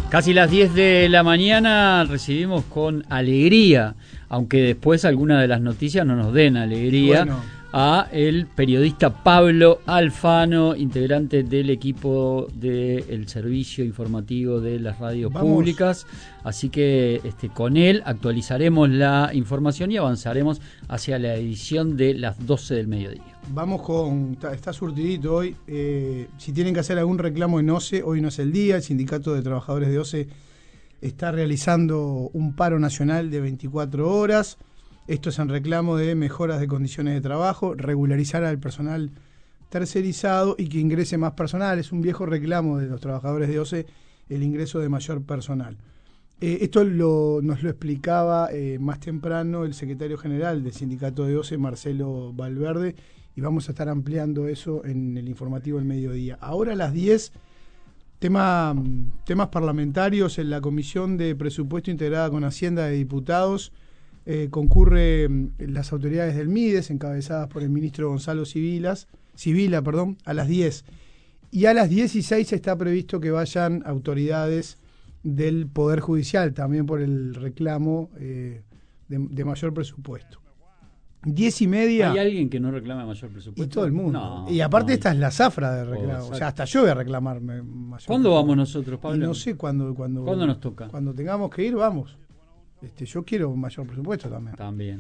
Casi las 10 de la mañana recibimos con alegría, aunque después algunas de las noticias no nos den alegría, a el periodista Pablo Alfano, integrante del equipo del servicio informativo de las radios públicas. Así que con él actualizaremos la información y avanzaremos hacia la edición de las 12 del mediodía. Vamos con... Está surtidito hoy. Si tienen que hacer algún reclamo en OCE, hoy no es el día. El Sindicato de Trabajadores de OCE está realizando un paro nacional de 24 horas. Esto es en reclamo de mejoras de condiciones de trabajo, regularizar al personal tercerizado y que ingrese más personal. Es un viejo reclamo de los trabajadores de OCE, el ingreso de mayor personal. Esto nos lo explicaba más temprano el secretario general del Sindicato de OCE, Marcelo Valverde, y vamos a estar ampliando eso en el informativo del mediodía. Ahora a las 10, temas parlamentarios. En la Comisión de Presupuesto integrada con Hacienda de Diputados concurren las autoridades del MIDES, encabezadas por el ministro Gonzalo Sibila, a las 10. Y a las 16 está previsto que vayan autoridades del Poder Judicial, también por el reclamo de mayor presupuesto. 10:30. ¿Hay alguien que no reclama mayor presupuesto? Y todo el mundo. No, y aparte no, esta es la zafra de reclamo. O sea, hasta yo voy a reclamarme mayor. ¿Cuándo vamos nosotros, Pablo? Y no sé cuándo nos toca. Cuando tengamos que ir, vamos. Yo quiero un mayor presupuesto también. También.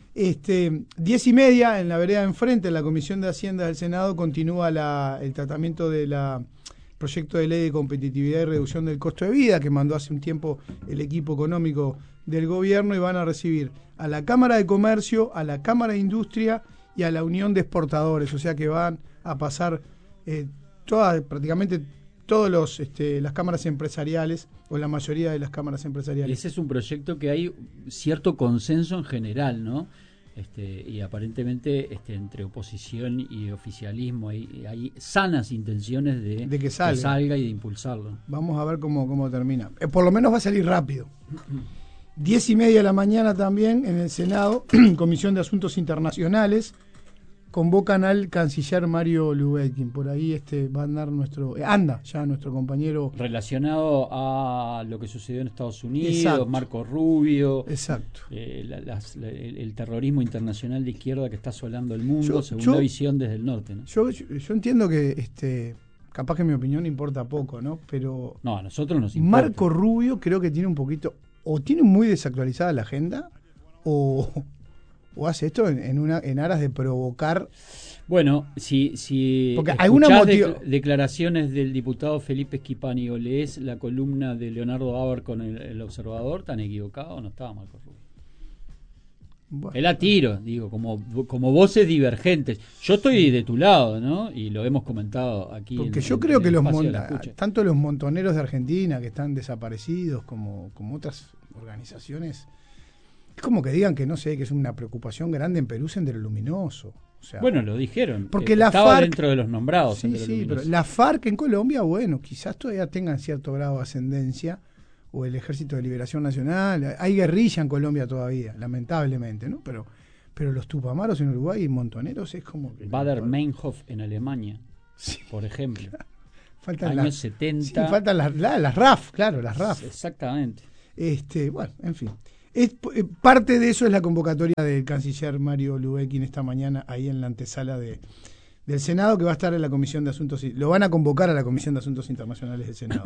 10:30, en la vereda de enfrente, en la Comisión de Hacienda del Senado, continúa el tratamiento del proyecto de ley de competitividad y reducción del costo de vida que mandó hace un tiempo el equipo económico del gobierno, y van a recibir a la Cámara de Comercio, a la Cámara de Industria y a la Unión de Exportadores. O sea que van a pasar prácticamente todas las cámaras empresariales, o la mayoría de las cámaras empresariales. Ese es un proyecto que hay cierto consenso en general, ¿no? Y aparentemente entre oposición y oficialismo hay sanas intenciones de que salga y de impulsarlo. Vamos a ver cómo termina. Por lo menos va a salir rápido. 10:30 de la mañana también en el Senado, Comisión de Asuntos Internacionales, convocan al canciller Mario Lubetkin. Por ahí va a andar nuestro compañero. Relacionado a lo que sucedió en Estados Unidos, exacto. Marco Rubio. Exacto. El terrorismo internacional de izquierda que está asolando el mundo, según la visión desde el norte, ¿no? Yo entiendo que capaz que mi opinión importa poco, ¿no? Pero no, a nosotros nos importa. Marco Rubio creo que tiene un poquito, o tiene muy desactualizada la agenda, o hace esto en aras de provocar. Bueno, si porque escuchás declaraciones del diputado Felipe Schipani o lees la columna de Leonardo Bauer con el Observador, tan equivocado no estaba Marco Rubio. Bueno, él a tiro, digo, como voces divergentes. Yo estoy de tu lado, ¿no? Y lo hemos comentado aquí. Porque yo creo que tanto los montoneros de Argentina que están desaparecidos como otras organizaciones, es como que digan que no sé, que es una preocupación grande en Perú Sendero Luminoso. O sea, bueno, lo dijeron. Porque la estaba FARC, dentro de los nombrados. Sí, pero la FARC en Colombia, bueno, quizás todavía tengan cierto grado de ascendencia, o el Ejército de Liberación Nacional. Hay guerrilla en Colombia todavía, lamentablemente, ¿no? Pero los tupamaros en Uruguay y montoneros es como que... Bader-Meinhof en Alemania, sí, por ejemplo. Faltan años 70. Sí, faltan las RAF, claro, las RAF. Exactamente. Bueno, en fin. Parte de eso es la convocatoria del canciller Mario Lubetkin esta mañana ahí en la antesala del Senado, que va a estar en la Comisión de Asuntos, lo van a convocar a la Comisión de Asuntos Internacionales del Senado.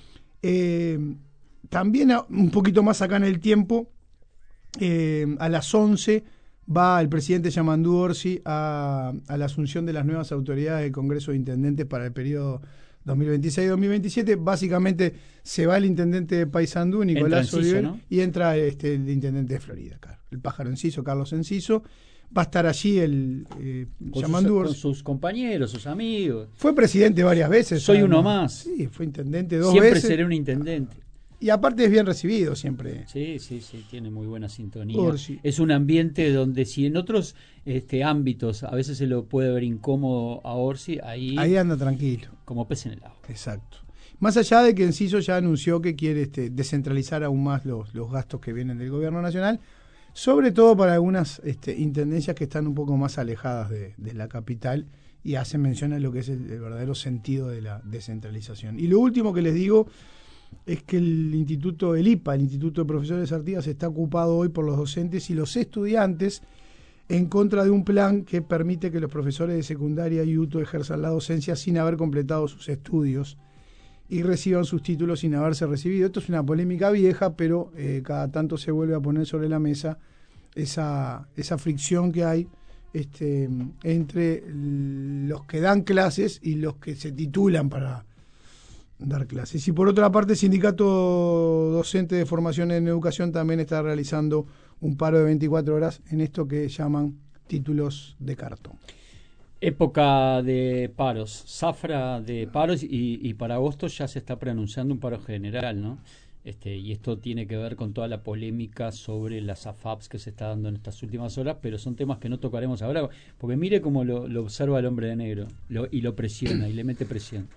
También un poquito más acá en el tiempo, a las 11 va el presidente Yamandú Orsi a la asunción de las nuevas autoridades del Congreso de Intendentes para el periodo 2026-2027. Básicamente se va el intendente de Paysandú, Nicolás Oliver, ¿no? Y entra el intendente de Florida, claro, el pájaro Enciso, Carlos Enciso. Va a estar allí con sus compañeros, sus amigos. Fue presidente varias veces. Soy uno más. Sí, fue intendente 2 veces. Siempre seré un intendente. Y aparte es bien recibido siempre. Sí, tiene muy buena sintonía. Es un ambiente donde si en otros ámbitos a veces se lo puede ver incómodo a Orsi, ahí anda tranquilo. Como pez en el agua. Exacto. Más allá de que Enciso ya anunció que quiere descentralizar aún más los gastos que vienen del gobierno nacional, sobre todo para algunas intendencias que están un poco más alejadas de la capital, y hacen mención a lo que es el verdadero sentido de la descentralización. Y lo último que les digo es que el Instituto de Profesores Artigas, está ocupado hoy por los docentes y los estudiantes en contra de un plan que permite que los profesores de secundaria y UTO ejerzan la docencia sin haber completado sus estudios y reciban sus títulos sin haberse recibido. Esto es una polémica vieja, pero cada tanto se vuelve a poner sobre la mesa esa fricción que hay entre los que dan clases y los que se titulan para dar clases. Y por otra parte, el Sindicato Docente de Formación en Educación también está realizando un paro de 24 horas en esto que llaman títulos de cartón. Época de paros, zafra de paros, y para agosto ya se está preanunciando un paro general, ¿no? Y esto tiene que ver con toda la polémica sobre las AFAPs que se está dando en estas últimas horas, pero son temas que no tocaremos ahora, porque mire cómo lo observa el hombre de negro, y lo presiona, y le mete presión.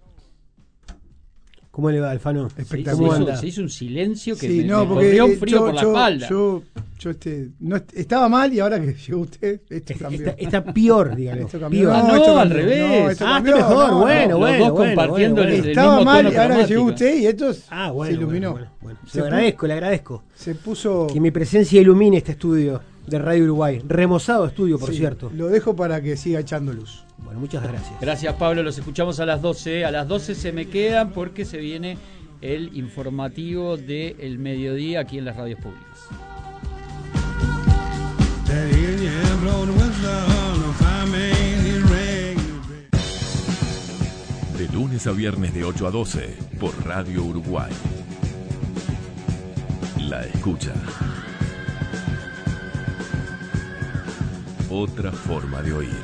¿Cómo le va, Alfano? Espectacular. Se hizo un silencio que sí, me corrió un frío por la espalda. Yo no estaba mal, y ahora que llegó usted, esto cambió. Está peor, dígale. Esto cambió. No, al revés. No, está mejor. Bueno. Los dos compartiendo el estaba mismo mal, tono y ahora que cromático. llegó usted, y esto se iluminó. Bueno. Le agradezco. Se puso... Que mi presencia ilumine este estudio de Radio Uruguay. Remozado estudio, por cierto. Lo dejo para que siga echando luz. Bueno, muchas gracias. Gracias, Pablo. Los escuchamos a las 12. A las 12 se me quedan porque se viene el informativo del mediodía aquí en las radios públicas. De lunes a viernes de 8 a 12 por Radio Uruguay. La escucha. Otra forma de oír.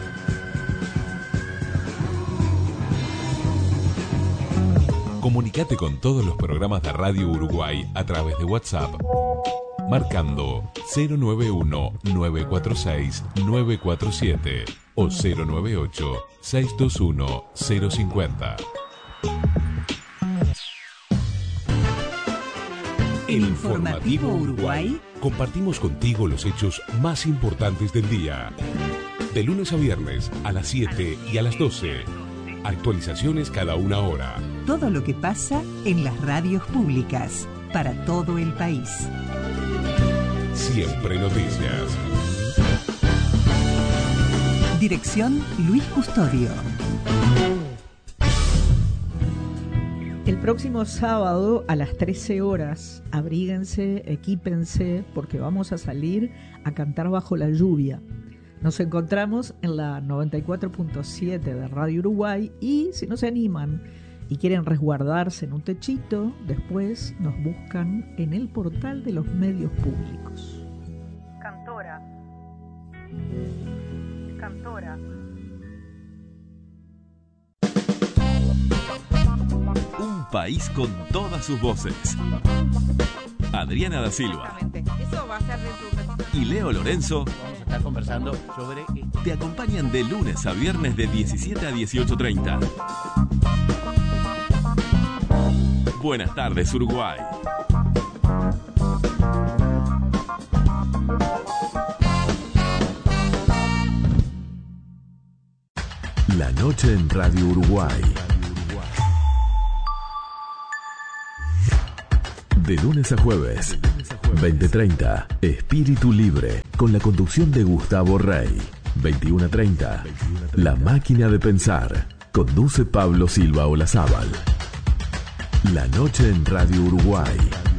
Comunicate con todos los programas de Radio Uruguay a través de WhatsApp, marcando 091-946-947 o 098-621-050. El Informativo Uruguay. Compartimos contigo los hechos más importantes del día. De lunes a viernes a las 7 y a las 12. Actualizaciones cada una hora. Todo lo que pasa en las radios públicas para todo el país. Siempre noticias. Dirección Luis Custodio. El próximo sábado a las 13 horas, abríguense, equípense, porque vamos a salir a cantar bajo la lluvia. Nos encontramos en la 94.7 de Radio Uruguay y si no se animan y quieren resguardarse en un techito, después nos buscan en el portal de los medios públicos. Cantora. Un país con todas sus voces. Adriana da Silva. Eso va a ser Y Leo Lorenzo Vamos a estar conversando sobre te acompañan de lunes a viernes de 17 a 18:30. Buenas tardes, Uruguay. La noche en Radio Uruguay. De lunes a jueves, 20:30, Espíritu Libre, con la conducción de Gustavo Rey. 21:30, La Máquina de Pensar, conduce Pablo Silva Olazábal. La noche en Radio Uruguay.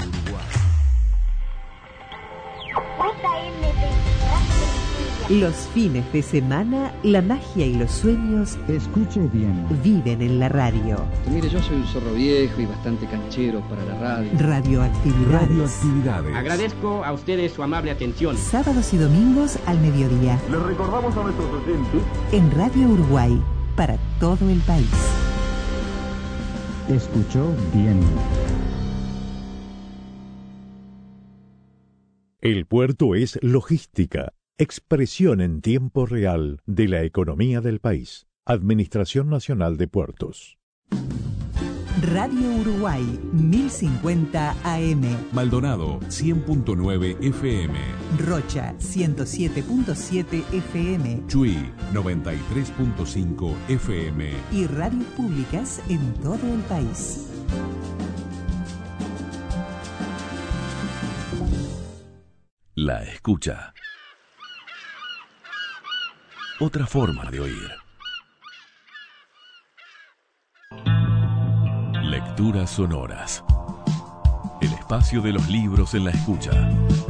Los fines de semana, la magia y los sueños Escuche bien. viven en la radio. Mire, yo soy un zorro viejo y bastante canchero para la radio. Radioactividades. Agradezco a ustedes su amable atención. Sábados y domingos al mediodía. Les recordamos a nuestros oyentes. En Radio Uruguay, para todo el país. Escuchó bien. El puerto es logística, expresión en tiempo real de la economía del país. Administración Nacional de Puertos. Radio Uruguay, 1050 AM. Maldonado, 100.9 FM. Rocha, 107.7 FM. Chuy, 93.5 FM. Y radios públicas en todo el país. La escucha. Otra forma de oír. Lecturas sonoras. El espacio de los libros en la escucha.